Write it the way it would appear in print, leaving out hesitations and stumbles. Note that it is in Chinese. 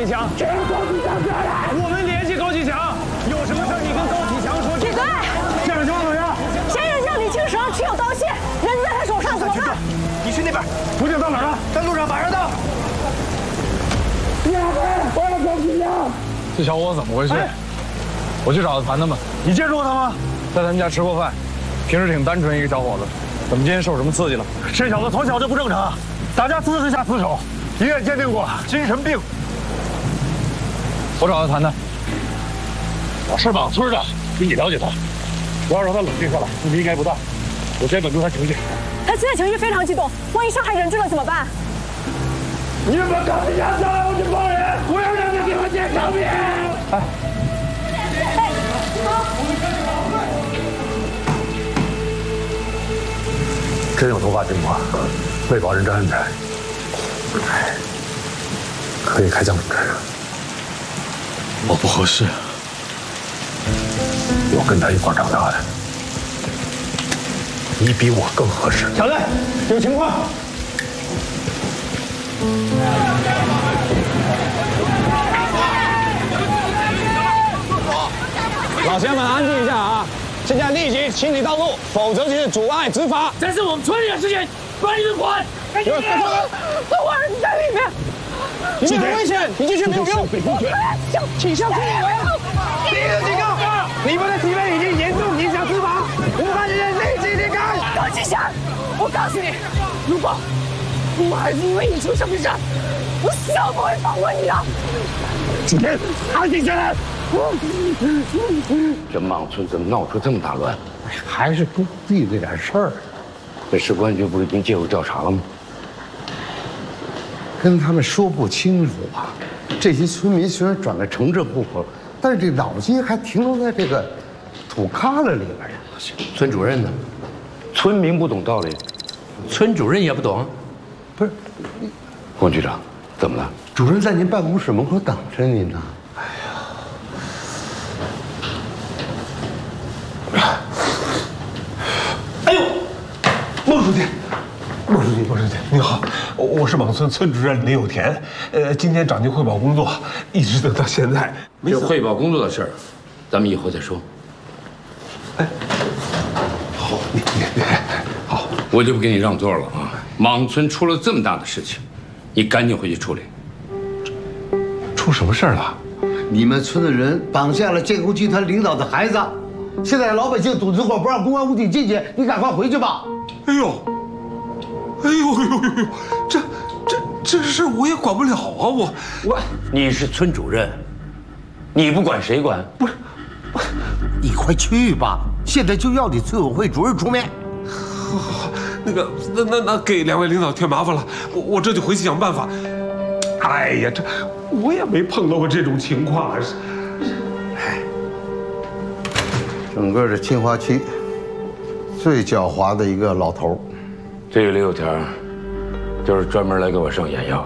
强。 只有高启强过来。 我们联系高启强，有什么事你跟高启强说。 闭嘴！ 下面情况怎么样？ 嫌疑人叫李青手上持有刀械，人在他手上，怎么办？ 你去那边。 途径到哪儿了？ 在路上，马上到。 我要高启强。 这小伙子怎么回事？我去找他谈谈吧。你见识过他吗？在他们家吃过饭，平时挺单纯一个小伙子，怎么今天受什么刺激了？这小子从小就不正常，打架私下厮守，医院鉴定过精神病。我找他谈谈。我是莽村的，比你了解他，我要让他冷静下来，问题应该不大。我先稳住他情绪。 他现在情绪非常激动，万一伤害人质了怎么办？ 你们把高启强交来，我去帮人，我要让他给我见场面。 哎，好。 真有突发情况，为保人质安全，可以开枪处置。我不合适，我跟他一块长大的，你比我更合适。 小队，有情况。 老乡们，安静一下啊！现在立即清理道路，否则就是阻碍执法。 这是我们村里的事情，不然你们管。 我儿子在里面， 里面很危险，你进去没有用。 请相信我。 第一个警告，你们的行为已经严重影响司法，无害人立即离开。 高启强，我告诉你，如果我儿子因为你出什么事，我死都不会放过你的。 今天安静下来。 这莽村怎么闹出这么大乱？ 还是工地这点事儿， 这市公安局不是已经介入调查了吗？ 跟他们说不清楚啊！这些村民虽然转了城镇户口，但是这脑筋还停留在这个土旮旯里边呀。 村主任呢？村民不懂道理， 村主任也不懂。 不是， 龚局长，怎么了？ 主任在您办公室门口等着您呢。 哎呦，孟书记， 孟书记，您好，我是莽村村主任林有田。今天找您汇报工作，一直等到现在。 这汇报工作的事儿，咱们以后再说。 哎，好，你好， 我就不给你让座了啊！莽村出了这么大的事情，你赶紧回去处理。 出什么事儿了？ 你们村的人绑架了建工集团领导的孩子，现在老百姓堵着火不让公安武警进去，你赶快回去吧。 哎呦，这事我也管不了啊！ 你是村主任，你不管谁管？ 不是， 你快去吧，现在就要你村委会主任出面。 好，那给两位领导添麻烦了，我这就回去想办法。哎呀，这我也没碰到过这种情况啊！ 哎，整个这清华区最狡猾的一个老头。 这个李有田，就是专门来给我上眼药